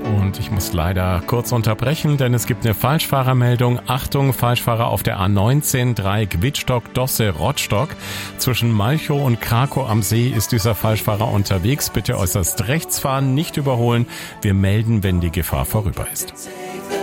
Und ich muss leider kurz unterbrechen, denn es gibt eine Falschfahrermeldung. Achtung, Falschfahrer auf der A19 Dreieck Wittstock-Dosse-Rottstock. Zwischen Malchow und Krakow am See ist dieser Falschfahrer unterwegs. Bitte äußerst rechts fahren, nicht überholen. Wir melden, wenn die Gefahr vorüber ist.